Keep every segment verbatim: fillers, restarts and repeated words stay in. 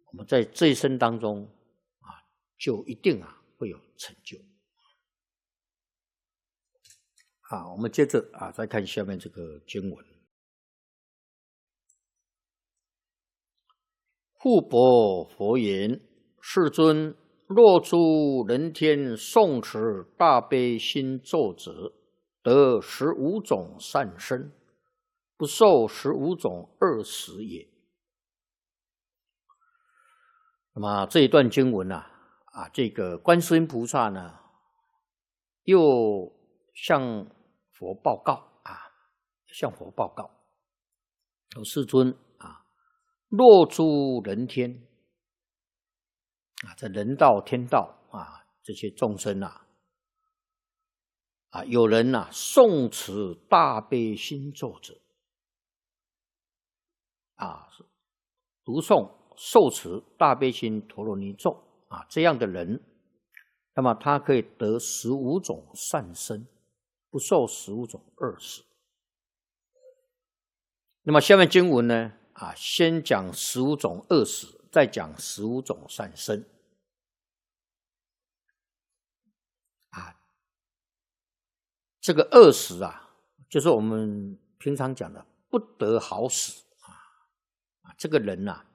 我们在这一生当中啊，就一定啊会有成就。啊，我们接着啊再看下面这个经文。护钵佛言：世尊，若诸人天诵持大悲心咒者，得十五种善身，不受十五种恶死也。那么这一段经文啊，啊，这个观世音菩萨呢，又向佛报告啊，向佛报告，说世尊啊，若诸人天啊，在人道、天道啊，这些众生啊，啊，有人啊诵持大悲心咒者，啊，读诵、受持大悲心陀罗尼咒啊，这样的人，那么他可以得十五种善身，不受十五种恶死。那么下面经文呢，啊，先讲十五种恶死，再讲十五种善身。啊，这个恶死啊，就是我们平常讲的不得好死啊。啊，这个人啊，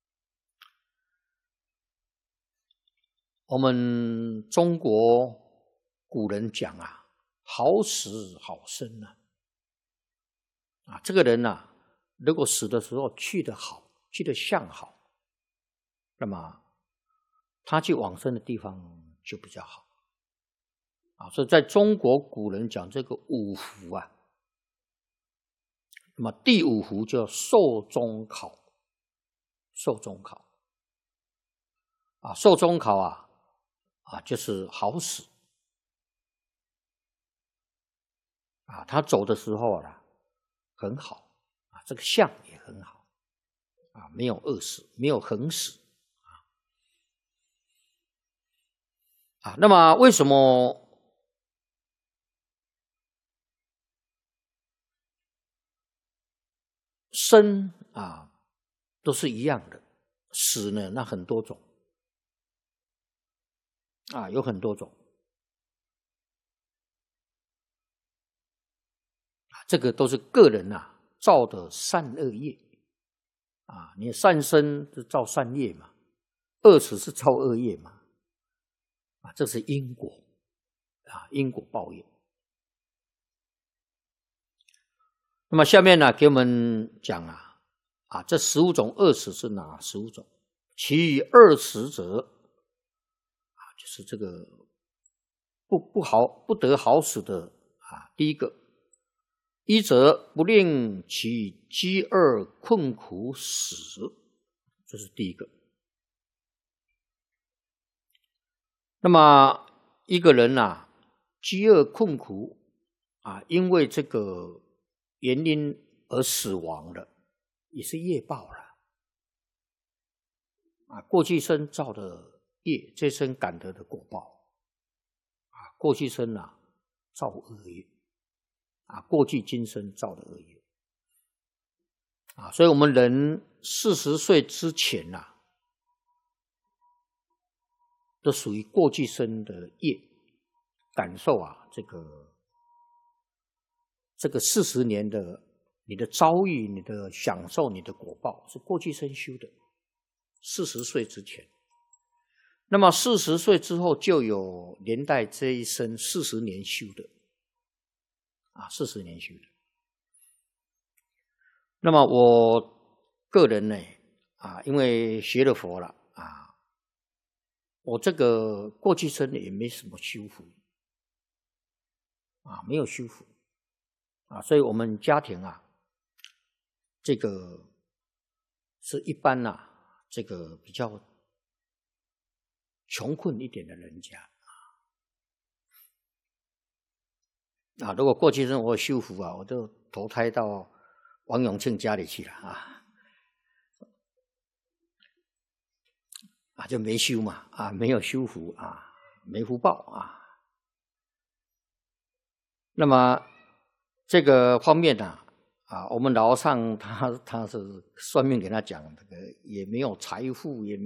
我们中国古人讲啊，好死好生啊。啊，这个人啊，如果死的时候去得好，去得相好，那么他去往生的地方就比较好。啊，所以在中国古人讲这个五福啊，那么第五福叫寿终考，寿终考。啊，寿终考啊，啊就是好死。啊，他走的时候啊，很好啊，这个相也很好啊，没有饿死，没有横死啊。啊，那么为什么生啊都是一样的，死呢那很多种啊，有很多种。这个都是个人啊造的善恶业啊，你善生是造善业嘛，恶死是造恶业嘛，啊，这是因果啊，因果报应。那么下面呢，给我们讲啊，啊，这十五种恶死是哪十五种？其余恶死者啊，就是这个不不好不得好死的啊，第一个。一则不令其饥饿困苦死，这是第一个。那么一个人啊，饥饿困苦啊，因为这个原因而死亡了，也是业报了啊。过去生造的业，这生感得的果报啊。过去生啊，造恶业。啊，过去今生造的恶业啊，所以我们人四十岁之前呐、啊，都属于过去生的业，感受啊，这个这个四十年的你的遭遇、你的享受、你的果报是过去生修的。四十岁之前，那么四十岁之后就有连带这一生四十年修的。啊，四十年修的。那么我个人呢，啊，因为学了佛了啊，我这个过去生也没什么修福啊，没有修福啊，所以我们家庭啊，这个是一般啊，这个比较穷困一点的人家。啊，如果过去生我修福啊，我就投胎到王永庆家里去了啊，啊就没修嘛，啊没有修福啊，没福报啊。那么这个方面呢，啊，我们老上他他是算命给他讲，这个也没有财富，也没